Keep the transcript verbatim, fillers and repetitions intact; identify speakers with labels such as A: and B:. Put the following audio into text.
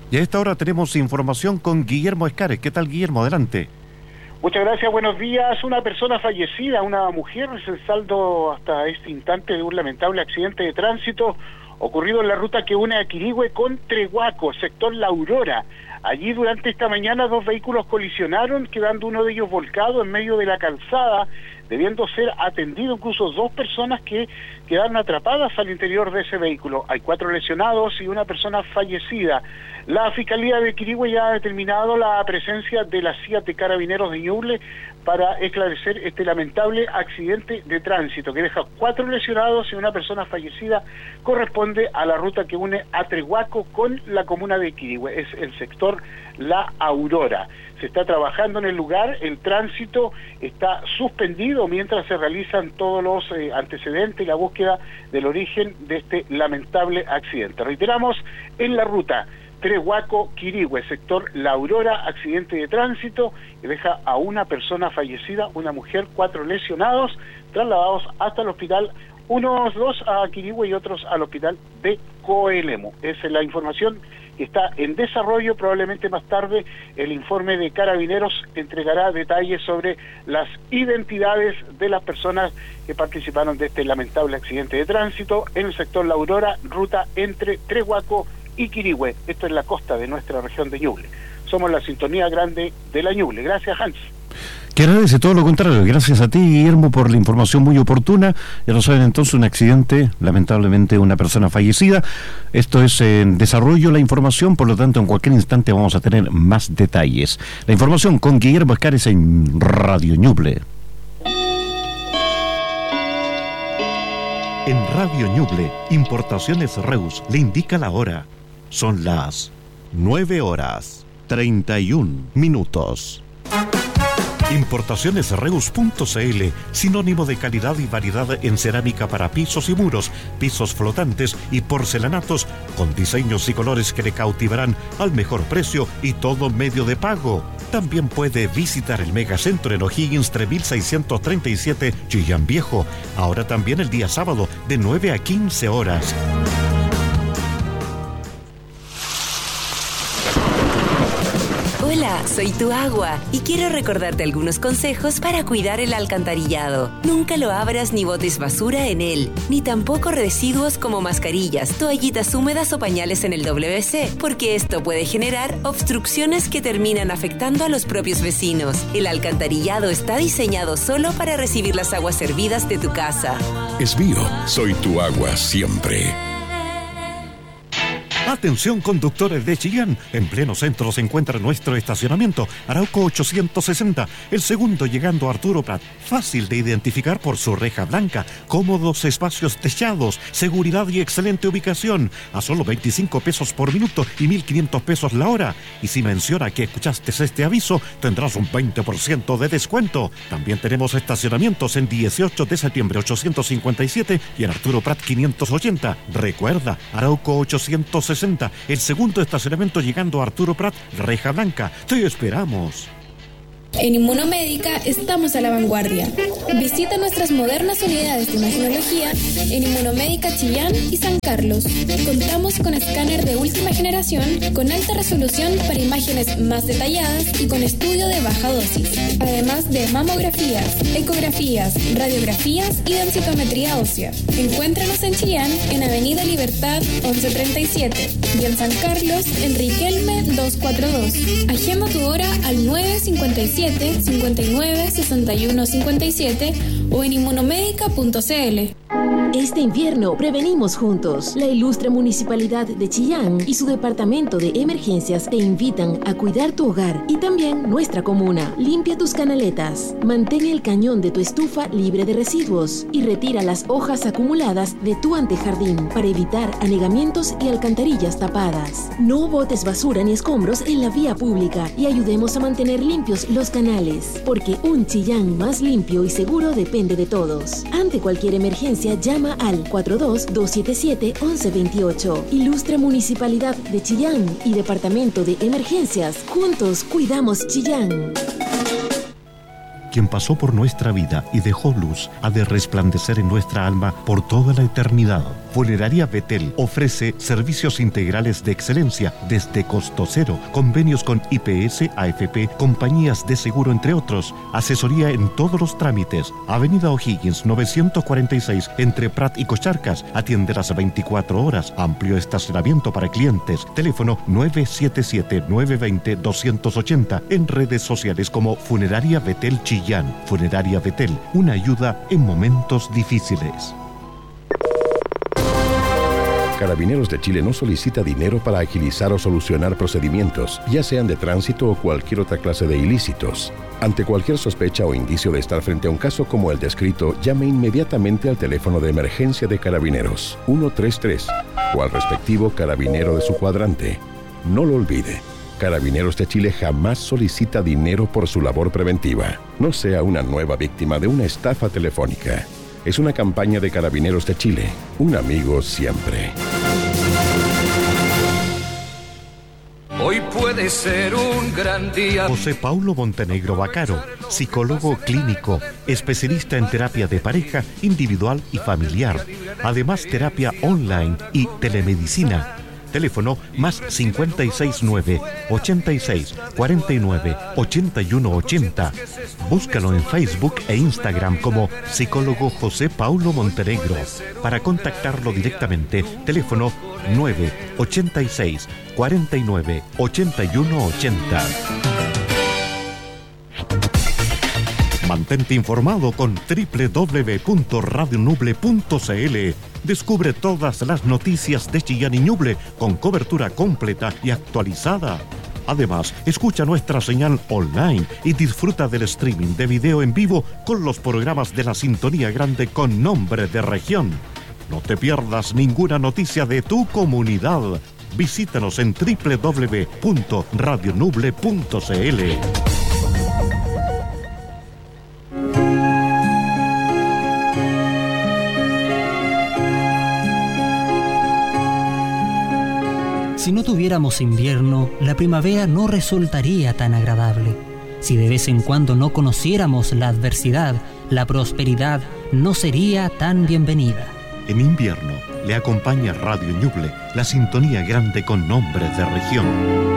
A: Y a esta hora tenemos información con Guillermo Escares. ¿Qué tal, Guillermo? Adelante.
B: Muchas gracias, buenos días. Una persona fallecida, una mujer, es el saldo hasta este instante de un lamentable accidente de tránsito ocurrido en la ruta que une a Quirihue con Trehuaco, sector La Aurora. Allí durante esta mañana dos vehículos colisionaron, quedando uno de ellos volcado en medio de la calzada, debiendo ser atendido incluso dos personas que quedaron atrapadas al interior de ese vehículo. Hay cuatro lesionados y una persona fallecida. La Fiscalía de Quirihue ya ha determinado la presencia de la C I A T de Carabineros de Ñuble para esclarecer este lamentable accidente de tránsito que deja cuatro lesionados y una persona fallecida. Corresponde a la ruta que une a Trehuaco con la comuna de Quirihue, es el sector La Aurora. Se está trabajando en el lugar, el tránsito está suspendido mientras se realizan todos los eh, antecedentes y la búsqueda del origen de este lamentable accidente. Reiteramos, en la ruta Trehuaco-Quirihue, sector La Aurora, accidente de tránsito que deja a una persona fallecida, una mujer, cuatro lesionados, trasladados hasta el hospital, unos dos a Quirihue y otros al hospital de Coelemu. Esa es la información que está en desarrollo. Probablemente más tarde el informe de Carabineros entregará detalles sobre las identidades de las personas que participaron de este lamentable accidente de tránsito en el sector La Aurora, ruta entre Trehuaco y Quirihue. Esto es la costa de nuestra región de Ñuble. Somos la sintonía grande de la Ñuble. Gracias, Hans.
A: Que agradece todo lo contrario. Gracias a ti, Guillermo, por la información muy oportuna. Ya lo saben, entonces, un accidente, lamentablemente una persona fallecida. Esto es en desarrollo la información, por lo tanto en cualquier instante vamos a tener más detalles. La información con Guillermo Escares en Radio Ñuble. En Radio Ñuble, Importaciones Reus le indica la hora. Son las nueve horas treinta y un minutos. Importaciones Reus punto c l, sinónimo de calidad y variedad en cerámica para pisos y muros, pisos flotantes y porcelanatos, con diseños y colores que le cautivarán al mejor precio y todo medio de pago. También puede visitar el Megacentro en O'Higgins tres mil seiscientos treinta y siete, Chillán Viejo. Ahora también el día sábado de nueve a quince horas.
C: Hola, soy tu agua y quiero recordarte algunos consejos para cuidar el alcantarillado. Nunca lo abras ni botes basura en él, ni tampoco residuos como mascarillas, toallitas húmedas o pañales en el W C, porque esto puede generar obstrucciones que terminan afectando a los propios vecinos. El alcantarillado está diseñado solo para recibir las aguas servidas de tu casa.
D: Es mío, soy tu agua siempre.
A: Atención, conductores de Chillán. En pleno centro se encuentra nuestro estacionamiento Arauco ochocientos sesenta, el segundo llegando a Arturo Prat. Fácil de identificar por su reja blanca, cómodos espacios techados, seguridad y excelente ubicación. A solo veinticinco pesos por minuto y mil quinientos pesos la hora. Y si menciona que escuchaste este aviso, tendrás un veinte por ciento de descuento. También tenemos estacionamientos en dieciocho de septiembre ochocientos cincuenta y siete y en Arturo Prat quinientos ochenta. Recuerda, Arauco ochocientos sesenta, el segundo estacionamiento llegando a Arturo Prat, reja blanca. Te esperamos.
E: En Inmunomédica estamos a la vanguardia. Visita nuestras modernas unidades de imagenología en Inmunomédica Chillán y San Carlos. Contamos con escáner de última generación con alta resolución para imágenes más detalladas y con estudio de baja dosis, además de mamografías, ecografías, radiografías y densitometría ósea. Encuéntranos en Chillán en Avenida Libertad once treinta y siete y en San Carlos en Riquelme doscientos cuarenta y dos. Agenda tu hora al nueve cincuenta y siete cincuenta y nueve sesenta y uno cincuenta y siete o en inmunomédica punto c l.
F: Este invierno prevenimos juntos. La ilustre Municipalidad de Chillán y su Departamento de Emergencias te invitan a cuidar tu hogar y también nuestra comuna. Limpia tus canaletas, mantén el cañón de tu estufa libre de residuos y retira las hojas acumuladas de tu antejardín para evitar anegamientos y alcantarillas tapadas. No botes basura ni escombros en la vía pública y ayudemos a mantener limpios los canales, porque un Chillán más limpio y seguro depende de todos. Ante cualquier emergencia, llama al cuatro dos dos siete siete once veintiocho. Ilustre Municipalidad de Chillán y Departamento de Emergencias. Juntos cuidamos Chillán.
A: quien pasó por nuestra vida y dejó luz, ha de resplandecer en nuestra alma por toda la eternidad. Funeraria Betel ofrece servicios integrales de excelencia desde costo cero, convenios con I P S, A F P, compañías de seguro, entre otros. Asesoría en todos los trámites. Avenida O'Higgins novecientos cuarenta y seis, entre Prat y Cocharcas. Atiende las veinticuatro horas. Amplio estacionamiento para clientes. Teléfono nueve siete siete, nueve dos cero, dos ocho cero. En redes sociales como Funeraria Betel Chillán. Funeraria Betel, una ayuda en momentos difíciles.
D: Carabineros de Chile no solicita dinero para agilizar o solucionar procedimientos, ya sean de tránsito o cualquier otra clase de ilícitos. Ante cualquier sospecha o indicio de estar frente a un caso como el descrito, llame inmediatamente al teléfono de emergencia de Carabineros ciento treinta y tres o al respectivo carabinero de su cuadrante. No lo olvide, Carabineros de Chile jamás solicita dinero por su labor preventiva. No sea una nueva víctima de una estafa telefónica. Es una campaña de Carabineros de Chile. Un amigo siempre.
G: Hoy puede ser un gran día.
A: José Paulo Montenegro Bacaro, psicólogo clínico, especialista en terapia de pareja, individual y familiar. Además, terapia online y telemedicina. Teléfono más cincuenta y seis nueve, ochenta y seis, cuarenta y nueve, ochenta y uno ochenta. Búscalo en Facebook e Instagram como psicólogo José Paulo Montenegro. Para contactarlo directamente, teléfono nueve ochenta y seis, cuarenta y nueve, ochenta y uno ochenta. Mantente informado con doble u doble u doble u punto radio nuble punto c l. Descubre todas las noticias de Chillán y Ñuble con cobertura completa y actualizada. Además, escucha nuestra señal online y disfruta del streaming de video en vivo con los programas de la Sintonía Grande con nombre de región. No te pierdas ninguna noticia de tu comunidad. Visítanos en doble u doble u doble u punto radio nuble punto c l.
H: Si no tuviéramos invierno, la primavera no resultaría tan agradable. Si de vez en cuando no conociéramos la adversidad, la prosperidad no sería tan bienvenida.
A: En invierno le acompaña Radio Ñuble, la Sintonía Grande con nombre de región.